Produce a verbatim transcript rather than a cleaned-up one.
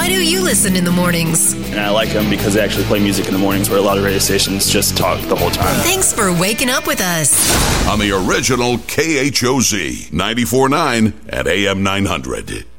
Why do you listen in the mornings? And I like them because they actually play music in the mornings where a lot of radio stations just talk the whole time. Thanks for waking up with us. On the original K H O Z, ninety-four point nine at A M nine hundred.